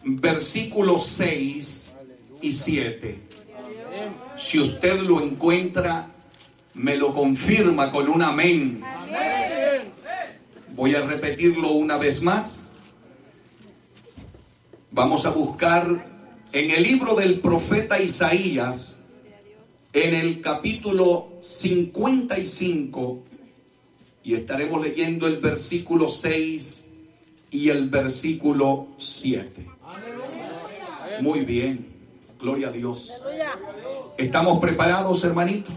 versículos 6 y 7. Si usted lo encuentra, me lo confirma con un amén. Voy a repetirlo una vez más. Vamos a buscar en el libro del profeta Isaías, en el capítulo 55, y estaremos leyendo el versículo 6 y el versículo 7. Muy bien, gloria a Dios. ¿Estamos preparados, hermanito?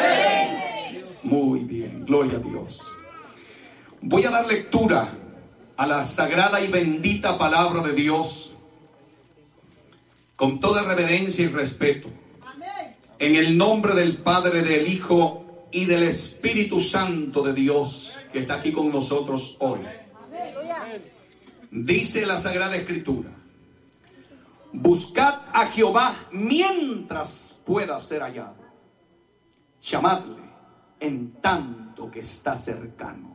Muy bien, gloria a Dios. Voy a dar lectura a la sagrada y bendita palabra de Dios con toda reverencia y respeto. En el nombre del Padre, del Hijo y del Espíritu Santo de Dios que está aquí con nosotros hoy. Dice la Sagrada Escritura: buscad a Jehová mientras pueda ser hallado. Llamadle en tanto que está cercano.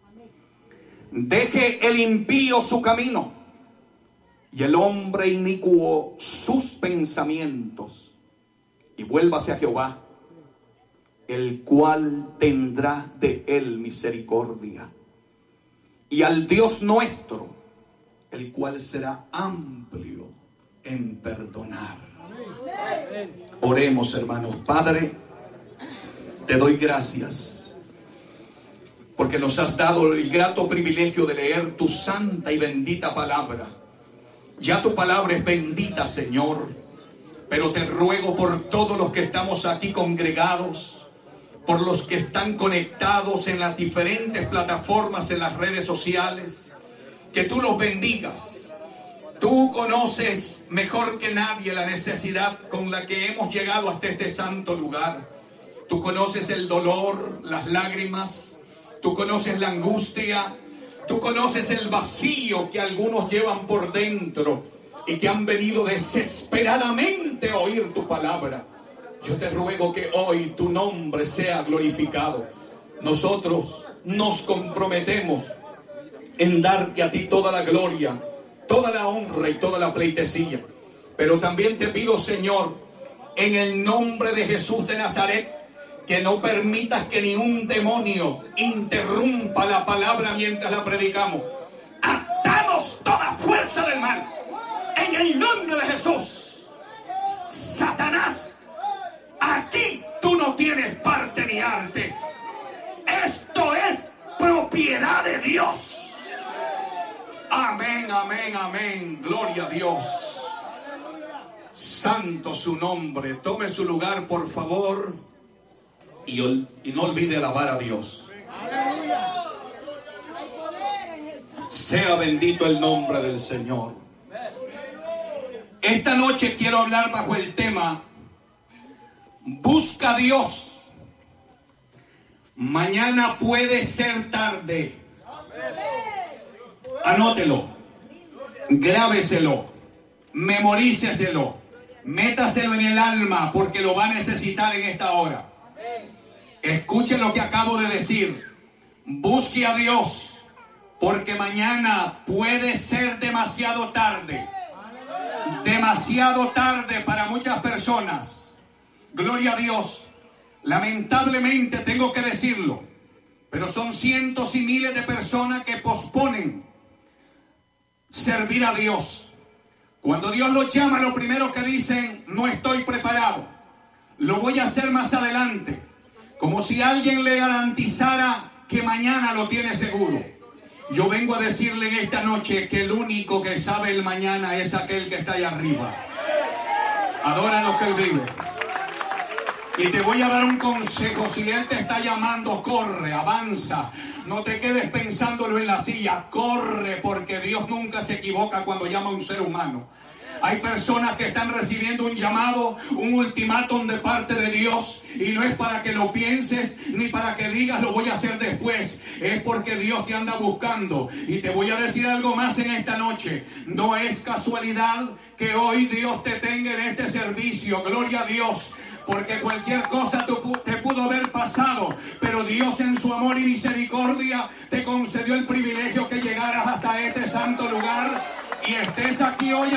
Deje el impío su camino y el hombre inicuo sus pensamientos, y vuélvase a Jehová, el cual tendrá de él misericordia, y al Dios nuestro, el cual será amplio en perdonar. Oremos, hermanos. Padre, te doy gracias porque nos has dado el grato privilegio de leer tu santa y bendita palabra. Ya tu palabra es bendita, Señor, pero te ruego por todos los que estamos aquí congregados, por los que están conectados en las diferentes plataformas, en las redes sociales, que tú los bendigas. Tú conoces mejor que nadie la necesidad con la que hemos llegado hasta este santo lugar. Tú conoces el dolor, las lágrimas, tú conoces la angustia, tú conoces el vacío que algunos llevan por dentro y que han venido desesperadamente a oír tu palabra. Yo te ruego que hoy tu nombre sea glorificado. Nosotros nos comprometemos en darte a ti toda la gloria, toda la honra y toda la pleitesía. Pero también te pido, Señor, en el nombre de Jesús de Nazaret, que no permitas que ningún demonio interrumpa la palabra mientras la predicamos. Atamos toda fuerza del mal en el nombre de Jesús. Satanás, aquí tú no tienes parte ni arte. Esto es propiedad de Dios. Amén, amén, amén. Gloria a Dios. Santo su nombre. Tome su lugar, por favor. Y no olvide alabar a Dios. Sea bendito el nombre del Señor. Esta noche quiero hablar bajo el tema: busca a Dios. Mañana puede ser tarde. Anótelo, grábeselo, memoríceselo, métaselo en el alma, porque lo va a necesitar en esta hora. Escuche lo que acabo de decir. Busque a Dios, porque mañana puede ser demasiado tarde. Demasiado tarde para muchas personas. Gloria a Dios. Lamentablemente tengo que decirlo, pero son cientos y miles de personas que posponen servir a Dios. Cuando Dios los llama, lo primero que dicen: no estoy preparado, lo voy a hacer más adelante. Como si alguien le garantizara que mañana lo tiene seguro. Yo vengo a decirle en esta noche que el único que sabe el mañana es aquel que está allá arriba. Adora lo que Él vive. Y te voy a dar un consejo: si Él te está llamando, corre, avanza. No te quedes pensándolo en la silla, corre, porque Dios nunca se equivoca cuando llama a un ser humano. Hay personas que están recibiendo un llamado, un ultimátum de parte de Dios, y no es para que lo pienses ni para que digas lo voy a hacer después. Es porque Dios te anda buscando. Y te voy a decir algo más en esta noche: no es casualidad que hoy Dios te tenga en este servicio. Gloria a Dios. Porque cualquier cosa te pudo haber pasado, pero Dios en su amor y misericordia te concedió el privilegio que llegaras hasta este santo lugar y estés aquí hoy